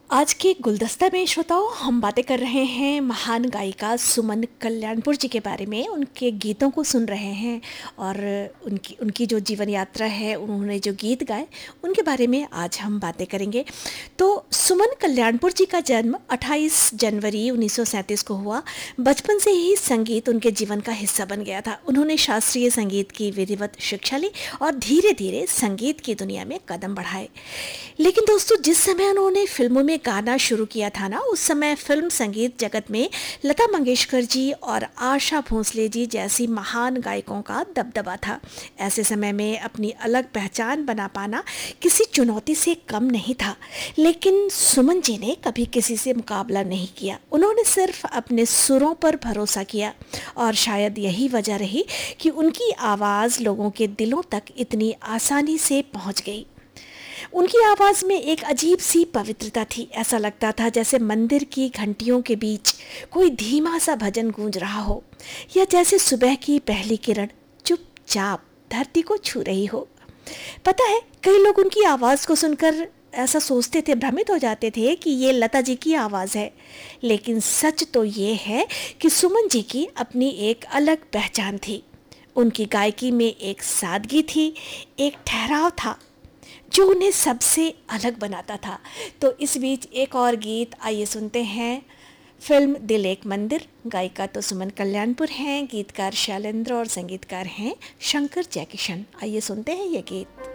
आज के गुलदस्ता में श्रोताओं हम बातें कर रहे हैं महान गायिका सुमन कल्याणपुर जी के बारे में। उनके गीतों को सुन रहे हैं और उनकी उनकी जो जीवन यात्रा है, उन्होंने जो गीत गाए उनके बारे में आज हम बातें करेंगे। तो सुमन कल्याणपुर जी का जन्म 28 जनवरी 1937 को हुआ। बचपन से ही संगीत उनके जीवन का हिस्सा बन गया था। उन्होंने शास्त्रीय संगीत की विधिवत शिक्षा ली और धीरे धीरे संगीत की दुनिया में कदम बढ़ाए। लेकिन दोस्तों, जिस समय उन्होंने फिल्मों में गाना शुरू किया था ना, उस समय फिल्म संगीत जगत में लता मंगेशकर जी और आशा भोसले जी जैसी महान गायकों का दबदबा था। ऐसे समय में अपनी अलग पहचान बना पाना किसी चुनौती से कम नहीं था। लेकिन सुमन जी ने कभी किसी से मुकाबला नहीं किया। उन्होंने सिर्फ अपने सुरों पर भरोसा किया और शायद यही वजह रही कि उनकी आवाज़ लोगों के दिलों तक इतनी आसानी से पहुंच गई। उनकी आवाज़ में एक अजीब सी पवित्रता थी। ऐसा लगता था जैसे मंदिर की घंटियों के बीच कोई धीमा सा भजन गूंज रहा हो, या जैसे सुबह की पहली किरण चुपचाप धरती को छू रही हो। पता है, कई लोग उनकी आवाज़ को सुनकर ऐसा सोचते थे, भ्रमित हो जाते थे कि ये लता जी की आवाज़ है। लेकिन सच तो ये है कि सुमन जी की अपनी एक अलग पहचान थी। उनकी गायकी में एक सादगी थी, एक ठहराव था जो उन्हें सबसे अलग बनाता था। तो इस बीच एक और गीत आइए सुनते हैं। फिल्म दिल एक मंदिर। गायिका तो सुमन कल्याणपुर हैं, गीतकार शैलेंद्र और संगीतकार हैं शंकर जयकिशन। आइए सुनते हैं ये गीत।